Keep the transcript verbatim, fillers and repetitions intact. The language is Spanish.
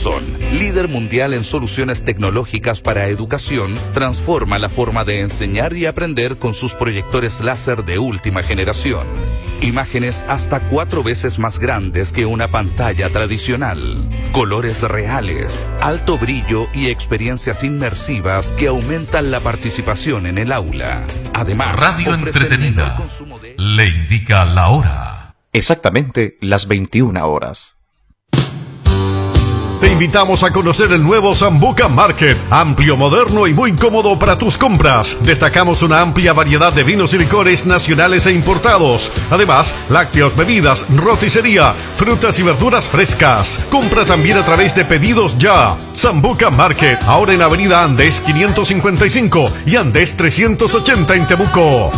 Thomson, líder mundial en soluciones tecnológicas para educación, transforma la forma de enseñar y aprender con sus proyectores láser de última generación. Imágenes hasta cuatro veces más grandes que una pantalla tradicional. Colores reales, alto brillo y experiencias inmersivas que aumentan la participación en el aula. Además, Radio Entretenida de... le indica la hora. Exactamente las veintiuna horas. Te invitamos a conocer el nuevo Sambuca Market, amplio, moderno y muy cómodo para tus compras. Destacamos una amplia variedad de vinos y licores nacionales e importados. Además, lácteos, bebidas, roticería, frutas y verduras frescas. Compra también a través de Pedidos Ya. Sambuca Market, ahora en Avenida Andes quinientos cincuenta y cinco y Andes trescientos ochenta en Temuco.